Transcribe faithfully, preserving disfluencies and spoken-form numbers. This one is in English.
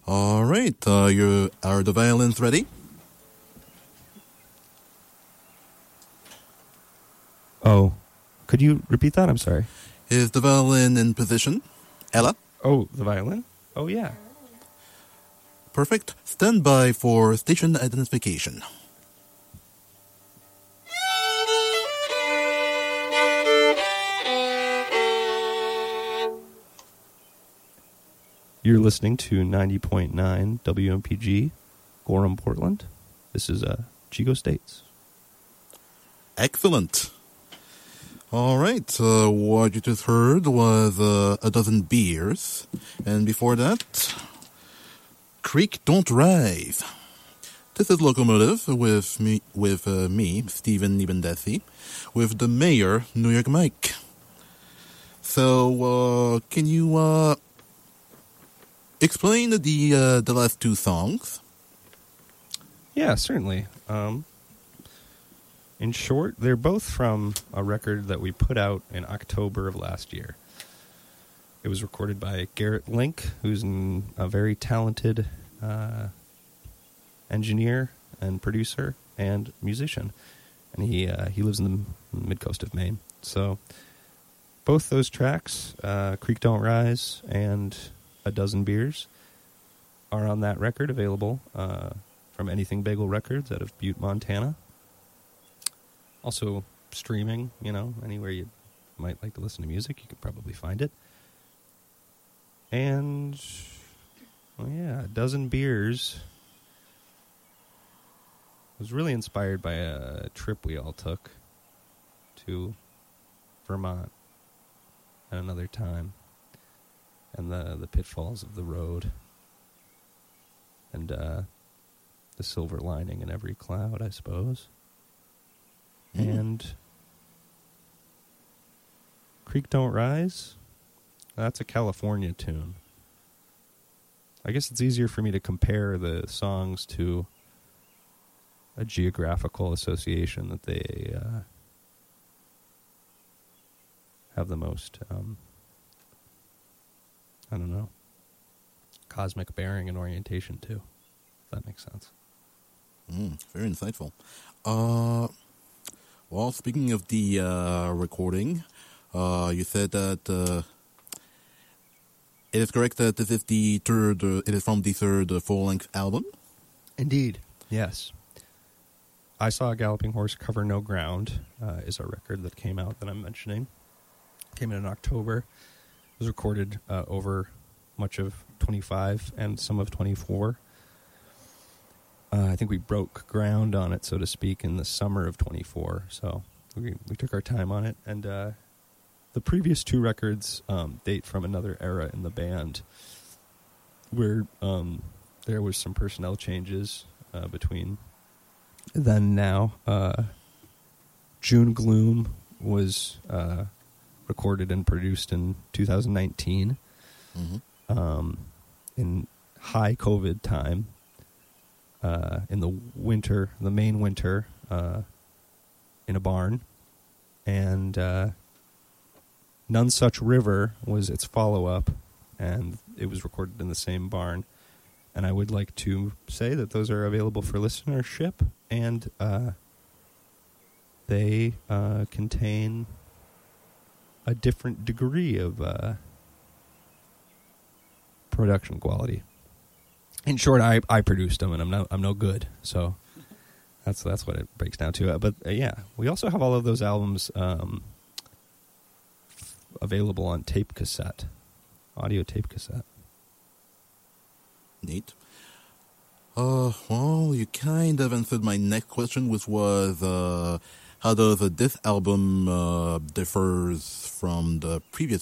All right. Uh, you are the violins ready? Oh, could you repeat that? I'm sorry. Is the violin in position? Ella? Oh, the violin? Oh, yeah. Perfect. Stand by for station identification. You're listening to ninety point nine W M P G, Gorham, Portland. This is uh, Chico States. Excellent. All right. Uh, what you just heard was uh, A Dozen Beers. And before that, Creek Don't Rise. This is Locomotive with me, with uh, me Stephen Nibendesi, with the mayor, New York Mike. So, uh, can you uh, explain the uh, the last two songs? Yeah, certainly. Um, in short, they're both from a record that we put out in October of last year. It was recorded by Garrett Link, who's an, a very talented uh, engineer and producer and musician. And he uh, he lives in the mid-coast of Maine. So both those tracks, uh, Creek Don't Rise and A Dozen Beers, are on that record, available uh, from Anything Bagel Records out of Butte, Montana. Also streaming, you know, anywhere you might like to listen to music, you could probably find it. And, well, yeah, A Dozen Beers was really inspired by a trip we all took to Vermont at another time, and the, the pitfalls of the road, and uh, the silver lining in every cloud, I suppose. Mm. And Creek Don't Rise, that's a California tune. I guess it's easier for me to compare the songs to a geographical association that they uh, have the most, um, I don't know, cosmic bearing and orientation to, if that makes sense. Mm, very insightful. Uh, well, speaking of the uh, recording, uh, you said that uh, it is correct that this is the third, uh, it is from the third uh, full-length album? Indeed, yes. I Saw a Galloping Horse Cover No Ground uh, is a record that came out that I'm mentioning. Came in in October. It was recorded uh, over much of twenty-five and some of twenty-four. Uh, I think we broke ground on it, so to speak, in the summer of twenty-four. So we we took our time on it. And uh, the previous two records um, date from another era in the band, where um, there was some personnel changes uh, between then and now. Uh, June Gloom was uh, recorded and produced in two thousand nineteen, mm-hmm. um, in high COVID time. Uh, in the winter, the main winter, uh, in a barn. And uh, None Such River was its follow-up, and it was recorded in the same barn. And I would like to say that those are available for listenership, and uh, they uh, contain a different degree of uh, production quality. In short, I, I produced them, and I'm no I'm no good. So that's that's what it breaks down to. Uh, but uh, yeah, we also have all of those albums um, f- available on tape cassette, audio tape cassette. Neat. Uh, well, you kind of answered my next question, which was uh, how does uh, this album uh, differs from the previous